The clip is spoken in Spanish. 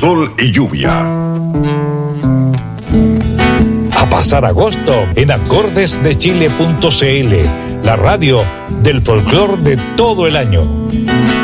sol y lluvia. A pasar agosto en acordesdechile.cl, la radio del folclor de todo el año.